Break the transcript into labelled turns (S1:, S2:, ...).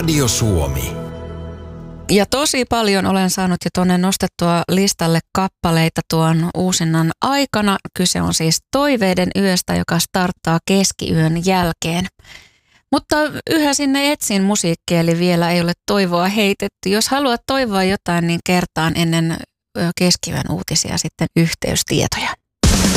S1: Radio Suomi.
S2: Ja tosi paljon olen saanut jo tuonne nostettua listalle kappaleita tuon uusinnan aikana. Kyse on siis Toiveiden yöstä, joka starttaa keskiyön jälkeen. Mutta yhä sinne etsin musiikkia, eli vielä ei ole toivoa heitetty. Jos haluat toivoa jotain, niin kertaan ennen keskiyön uutisia sitten yhteystietoja.